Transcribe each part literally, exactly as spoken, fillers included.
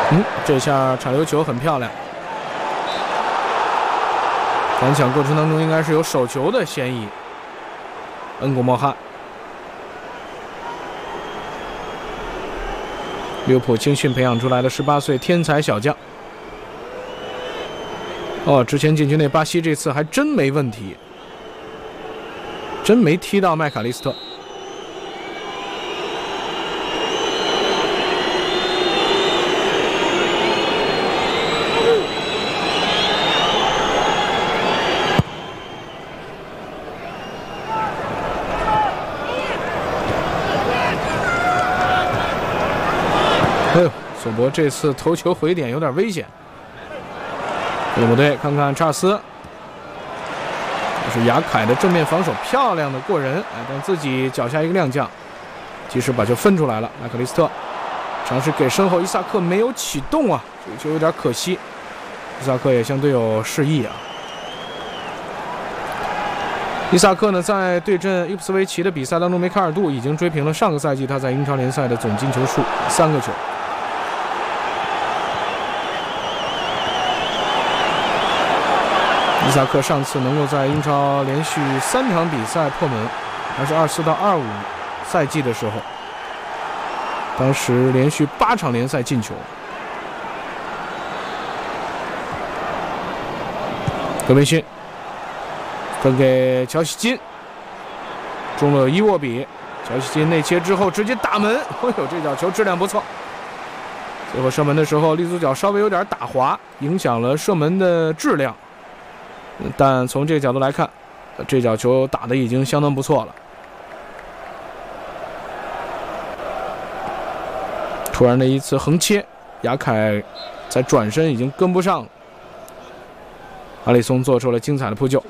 嗯，这下铲流球很漂亮。反抢过程当中应该是有手球的嫌疑。恩古莫哈，利物浦青训培养出来的十八岁天才小将。哦，之前禁区内巴西这次还真没问题，真没踢到麦卡利斯特。哎呦，索博这次头球回点有点危险。利物浦队看看查尔斯，这是雅凯的正面防守漂亮的过人，哎，但自己脚下一个踉跄，及时把球分出来了。麦克利斯特尝试给身后伊萨克，没有启动啊，这个球有点可惜。伊萨克也向队友示意啊。伊萨克呢，在对阵伊普斯维奇的比赛当中，梅卡尔杜已经追平了上个赛季他在英超联赛的总进球数，三个球。伊萨克上次能够在英超连续三场比赛破门，还是二四到二五赛季的时候，当时连续八场联赛进球。格梅逊分给乔西金，中了伊沃比，乔西金内切之后直接打门，哎呦，这脚球质量不错。最后射门的时候，利兹脚稍微有点打滑，影响了射门的质量。但从这个角度来看，这脚球打得已经相当不错了。突然的一次横切，雅凯在转身已经跟不上了，阿里松做出了精彩的扑救。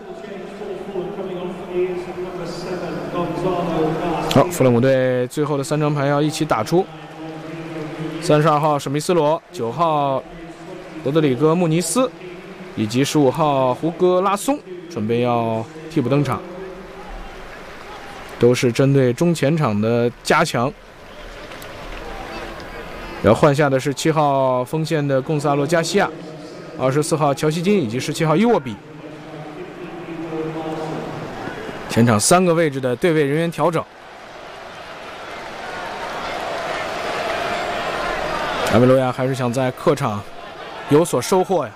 好，弗勒姆队最后的三张牌要一起打出。三十二号史密斯罗，九号罗德里戈·穆尼斯，以及十五号胡戈拉松准备要替补登场，都是针对中前场的加强。要换下的是七号锋线的贡萨洛加西亚，二十四号乔西金以及十七号伊沃比。前场三个位置的对位人员调整。达维罗亚还是想在客场有所收获呀。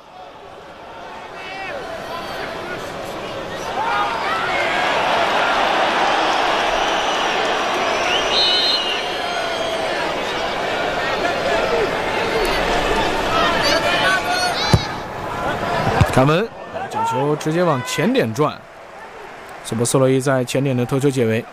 卡门，这球直接往前点转，索博斯洛伊在前点的头球解围。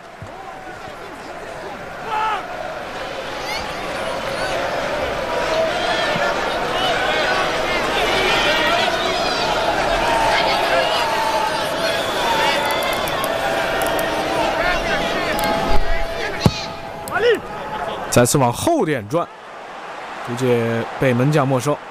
再次往后点转，直接被门将没收。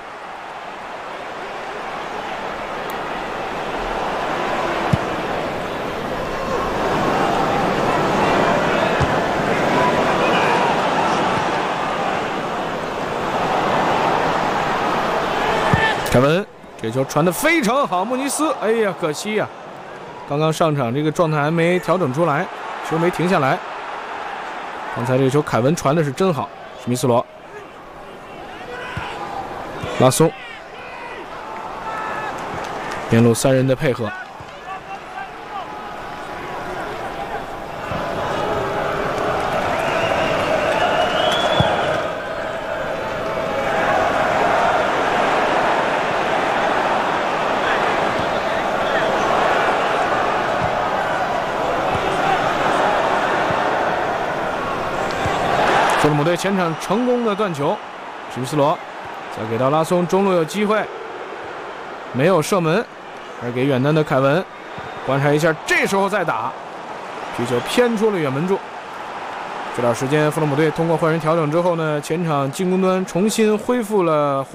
凯文，这球传得非常好，穆尼斯，哎呀，可惜呀、啊，刚刚上场这个状态还没调整出来，球没停下来。刚才这个球凯文传的是真好，史密斯罗、拉松，边路三人的配合。弗勒姆队前场成功的断球，史密斯罗再给到拉松，中路有机会，没有射门，而给远端的凯文，观察一下，这时候再打，皮球偏出了远门柱。这段时间，弗勒姆队通过换人调整之后呢，前场进攻端重新恢复了。